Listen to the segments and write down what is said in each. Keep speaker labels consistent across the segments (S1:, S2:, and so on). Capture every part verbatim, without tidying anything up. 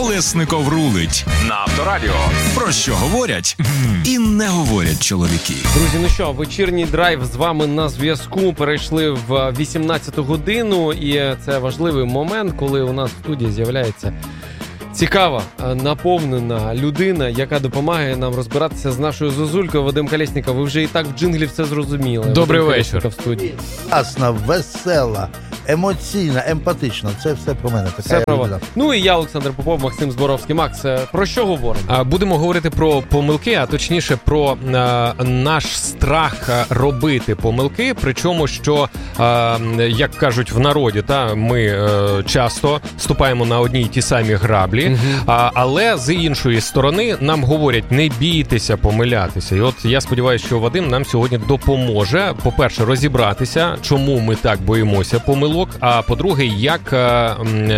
S1: Колесников рулить на Авторадіо. Про що говорять і не говорять чоловіки.
S2: Друзі, ну що, вечірній драйв з вами на зв'язку. Перейшли в вісімнадцяту годину, і це важливий момент, коли у нас в студії з'являється цікава, наповнена людина, яка допомагає нам розбиратися з нашою зозулькою. Вадим Колєсніков, ви вже і так в джинглі все зрозуміли.
S3: Добрий
S2: Вадим
S3: вечір.
S2: В студії.
S4: Ясна, весела, емоційна, емпатична. Це все про мене. Така
S2: Все
S4: я
S2: право.
S4: людина.
S2: Ну і я, Олександр Попов, Максим Зборовський. Макс, про що говоримо?
S3: Будемо говорити про помилки, а точніше про е, наш страх робити помилки. Причому, що, е, як кажуть в народі, та, ми е, часто ступаємо на одні й ті самі граблі, угу. а, але з іншої сторони нам говорять, не бійтеся помилятися. І от я сподіваюся, що Вадим нам сьогодні допоможе, по-перше, розібратися, чому ми так боїмося помилок, а по-друге, як а,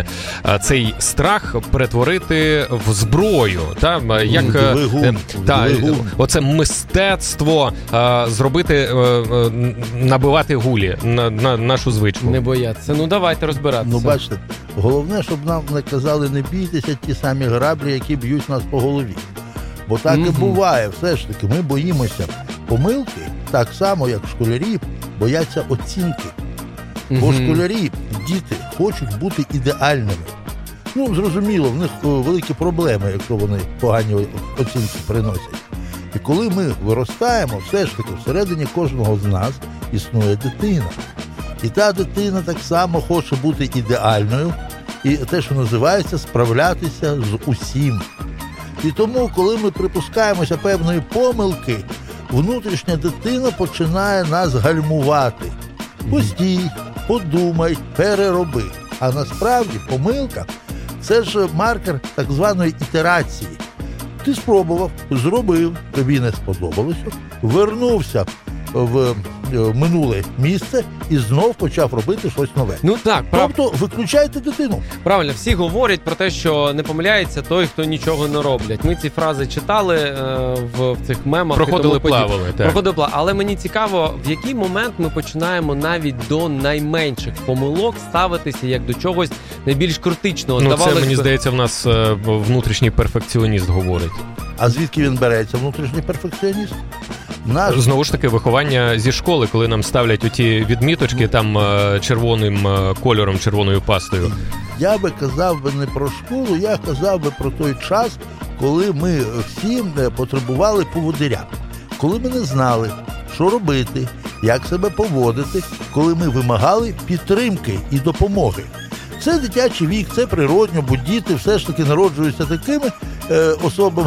S3: а, цей страх перетворити в зброю, та як
S4: Двигун,
S3: та,
S4: двигун.
S3: оце мистецтво а, зробити, а, а, набивати гулі на, на нашу звичку.
S2: Не боятися. Ну давайте розбиратися.
S4: Ну бачите, головне, щоб нам не казали, не бійтеся ті самі граблі, які б'ють нас по голові. Бо так mm-hmm. і буває. Все ж таки, ми боїмося помилки так само, як школярі бояться оцінки. Бо mm-hmm. школярі, діти хочуть бути ідеальними. Ну, зрозуміло, в них великі проблеми, якщо вони погані оцінки приносять. І коли ми виростаємо, все ж таки, всередині кожного з нас існує дитина. І та дитина так само хоче бути ідеальною, і те, що називається, справлятися з усім. І тому, коли ми припускаємося певної помилки, внутрішня дитина починає нас гальмувати. Постій, подумай, перероби. А насправді помилка – це ж маркер так званої ітерації. Ти спробував, зробив, тобі не сподобалося, вернувся в минуле місце і знов почав робити щось нове.
S2: Ну так, прав...
S4: Тобто виключайте дитину.
S2: Правильно, всі говорять про те, що не помиляється той, хто нічого не роблять. Ми ці фрази читали е, в, в цих мемах.
S3: Проходили, плавали. Так.
S2: Проходили, плавали. Але мені цікаво, в який момент ми починаємо навіть до найменших помилок ставитися як до чогось найбільш критичного.
S3: Ну
S2: Здавалось
S3: це, мені
S2: би...
S3: здається, в нас е, внутрішній перфекціоніст говорить.
S4: А звідки він береться, внутрішній перфекціоніст? Наш...
S3: Знову ж таки, виховання зі школи, коли нам ставлять оті відміточки там червоним кольором, червоною пастою.
S4: Я би казав би не про школу, я казав би про той час, коли ми всі потребували поводиря. Коли ми не знали, що робити, як себе поводити, коли ми вимагали підтримки і допомоги. Це дитячий вік, це природньо, бо діти все ж таки народжуються такими е, особами,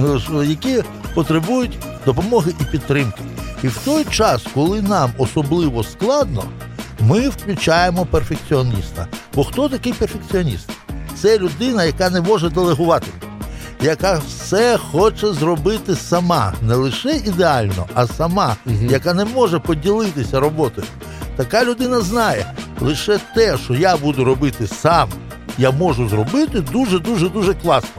S4: які потребують допомоги і підтримки. І в той час, коли нам особливо складно, ми включаємо перфекціоніста. Бо хто такий перфекціоніст? Це людина, яка не може делегувати, яка все хоче зробити сама. Не лише ідеально, а сама, угу. яка не може поділитися роботою. Така людина знає, лише те, що я буду робити сам, я можу зробити дуже-дуже-дуже класно.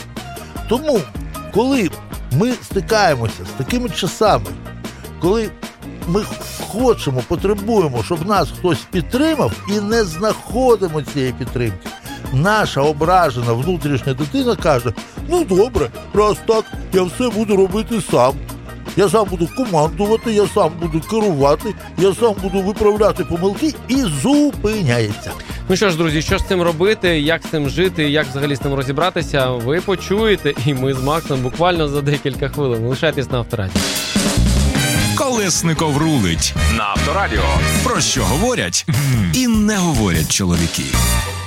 S4: Тому, коли ми стикаємося з такими часами, коли ми хочемо, потребуємо, щоб нас хтось підтримав і не знаходимо цієї підтримки, наша ображена внутрішня дитина каже, ну добре, раз так, я все буду робити сам. Я сам буду командувати, я сам буду керувати, я сам буду виправляти помилки і зупиняється.
S2: Ну що ж, друзі, що з цим робити, як з цим жити, як взагалі з цим розібратися, ви почуєте, і ми з Максом буквально за декілька хвилин. Лишайтесь на Авторадіо.
S1: Колесников рулить на Авторадіо. Про що говорять і не говорять чоловіки.